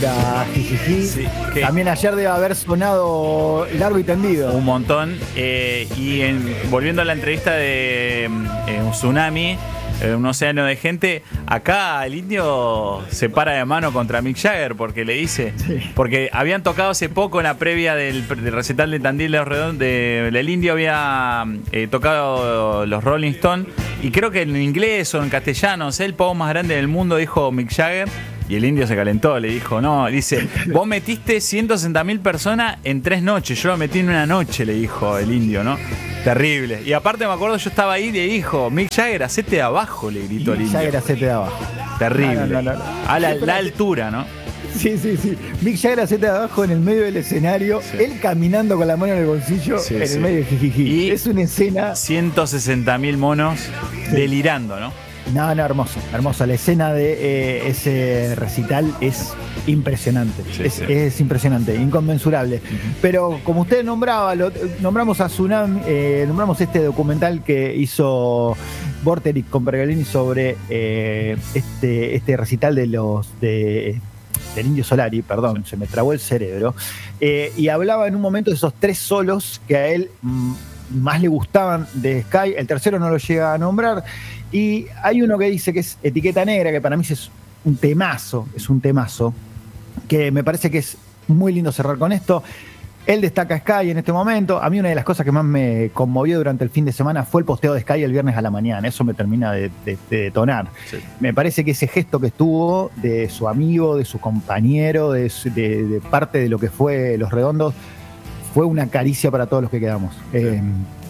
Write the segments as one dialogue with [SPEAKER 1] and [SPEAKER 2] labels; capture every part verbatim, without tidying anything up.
[SPEAKER 1] cultura jijiji. Sí, que también ayer debe haber sonado largo y tendido.
[SPEAKER 2] Un montón. Eh, y en, volviendo a la entrevista de eh, Tsunami, eh, un océano de gente, acá el indio se para de mano contra Mick Jagger porque le dice, sí. porque habían tocado hace poco en la previa del, del recital de Tandil de los Redondos, de, el indio había eh, tocado los Rolling Stones, y creo que en inglés o en castellano, o sea, el pavo más grande del mundo, dijo Mick Jagger. Y el indio se calentó, le dijo, no, dice, vos metiste ciento sesenta mil personas en tres noches, yo lo metí en una noche, le dijo el indio, ¿no? Terrible. Y aparte me acuerdo, yo estaba ahí y le dijo, Mick Jagger, hacete de abajo, le gritó el indio.
[SPEAKER 1] Mick Jagger, hacete de abajo.
[SPEAKER 2] Terrible. No, no, no, no. A la,
[SPEAKER 1] sí,
[SPEAKER 2] la altura, ¿no?
[SPEAKER 1] Sí, sí, sí. Mick Jagger, hacete de abajo en el medio del escenario, sí. él caminando con la mano en el bolsillo, sí, en sí. el medio de jijiji.
[SPEAKER 2] Y
[SPEAKER 1] es una escena...
[SPEAKER 2] ciento sesenta mil monos sí. delirando, ¿no?
[SPEAKER 1] No, no, hermoso, hermoso. La escena de eh, ese recital es impresionante, sí, es, sí. es impresionante, inconmensurable. Uh-huh. Pero como usted nombraba, lo, nombramos a Tsunami, eh, nombramos este documental que hizo Vorterix con Pergolini sobre eh, este, este recital de los de, del Indio Solari, perdón, sí. se me trabó el cerebro, eh, y hablaba en un momento de esos tres solos que a él mm, más le gustaban de Sky. El tercero no lo llega a nombrar. Y hay uno que dice que es Etiqueta Negra, que para mí es un temazo, es un temazo, que me parece que es muy lindo cerrar con esto. Él destaca a Sky en este momento. A mí una de las cosas que más me conmovió durante el fin de semana fue el posteo de Sky el viernes a la mañana. Eso me termina de, de, de detonar. Sí. Me parece que ese gesto que estuvo de su amigo, de su compañero, de, de, de parte de lo que fue Los Redondos, fue una caricia para todos los que quedamos. Sí. Eh,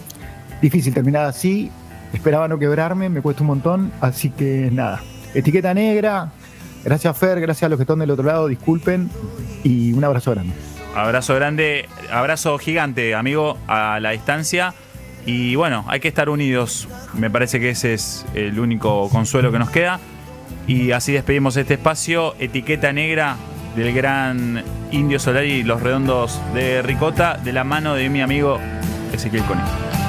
[SPEAKER 1] difícil terminar así. Esperaba no quebrarme, me cuesta un montón, así que nada. Etiqueta Negra, gracias Fer, gracias a los que están del otro lado, disculpen, y un abrazo grande.
[SPEAKER 2] Abrazo grande, abrazo gigante, amigo, a la distancia. Y bueno, hay que estar unidos, me parece que ese es el único consuelo que nos queda. Y así despedimos este espacio, Etiqueta Negra, del gran Indio Solari y Los Redondos de Ricota, de la mano de mi amigo Ezequiel Conejo.